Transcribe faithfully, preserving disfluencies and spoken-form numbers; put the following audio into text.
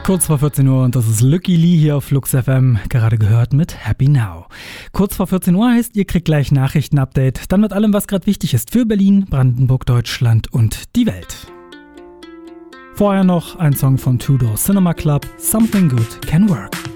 Kurz vor vierzehn Uhr und das ist Lucky Lee hier auf Flux F M, gerade gehört mit Happy Now. Kurz vor vierzehn Uhr heißt, ihr kriegt gleich Nachrichtenupdate, dann mit allem, was gerade wichtig ist für Berlin, Brandenburg, Deutschland und die Welt. Vorher noch ein Song von Two Door Cinema Club, Something Good Can Work.